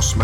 8.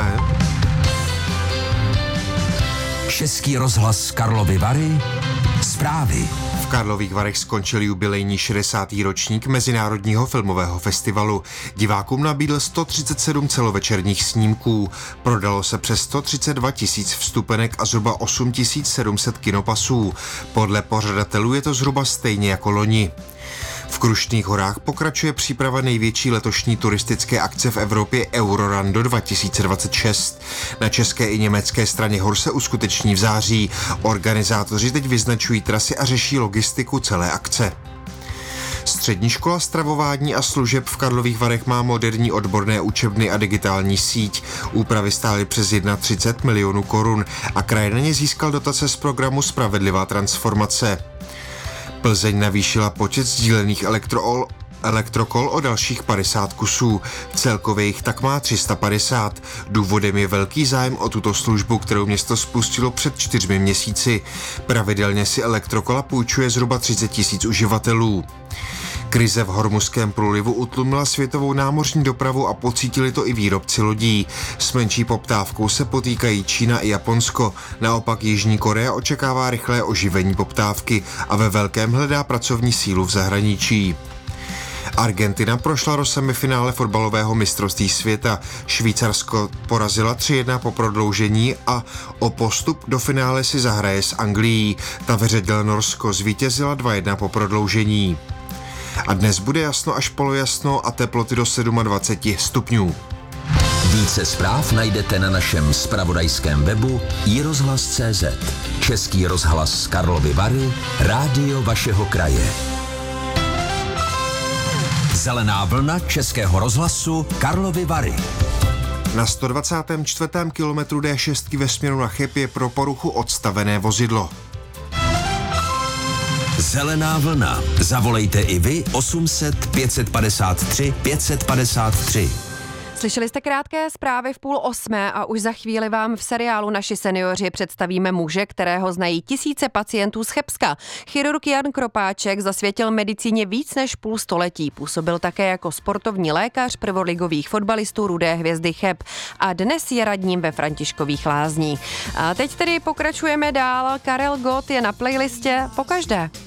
Český rozhlas Karlovy Vary. Zprávy. V Karlových Varech skončil jubilejní 60. ročník Mezinárodního filmového festivalu. Divákům nabídl 137 celovečerních snímků. Prodalo se přes 132 000 vstupenek a zhruba 8 700 kinopasů. Podle pořadatelů je to zhruba stejně jako loni. V Krušných horách pokračuje příprava největší letošní turistické akce v Evropě Eurorando 2026. Na české i německé straně hor se uskuteční v září. Organizátoři teď vyznačují trasy a řeší logistiku celé akce. Střední škola stravování a služeb v Karlových Varech má moderní odborné učebny a digitální síť. Úpravy stály přes 31 milionů korun a kraj na ně získal dotace z programu Spravedlivá transformace. Plzeň navýšila počet sdílených elektrokol o dalších 50 kusů. Celkově jich tak má 350. Důvodem je velký zájem o tuto službu, kterou město spustilo před 4 měsíci. Pravidelně si elektrokola půjčuje zhruba 30 000 uživatelů. Krize v Hormuzském průlivu utlumila světovou námořní dopravu a pocítili to i výrobci lodí. S menší poptávkou se potýkají Čína i Japonsko. Naopak Jižní Korea očekává rychlé oživení poptávky a ve velkém hledá pracovní sílu v zahraničí. Argentina prošla do semifinále fotbalového mistrovství světa. Švýcarsko porazila 3-1 po prodloužení a o postup do finále si zahraje s Anglií. Ta vyřadila Norsko, zvítězila 2-1 po prodloužení. A dnes bude jasno až polojasno a teploty do 27 stupňů. Více zpráv najdete na našem zpravodajském webu iRozhlas.cz. Český rozhlas Karlovy Vary, rádio vašeho kraje. Zelená vlna Českého rozhlasu Karlovy Vary. Na 124. kilometru D6 ve směru na Cheb je pro poruchu odstavené vozidlo. Zelená vlna. Zavolejte i vy 800 553 553. Slyšeli jste krátké zprávy v 7:30 a už za chvíli vám v seriálu Naši seniori představíme muže, kterého znají tisíce pacientů z Chebska. Chirurg Jan Kropáček zasvětil medicíně víc než půl století. Působil také jako sportovní lékař prvoligových fotbalistů Rudé hvězdy Cheb a dnes je radním ve Františkových Lázních. A teď tedy pokračujeme dál. Karel Gott je na playlistě pokaždé.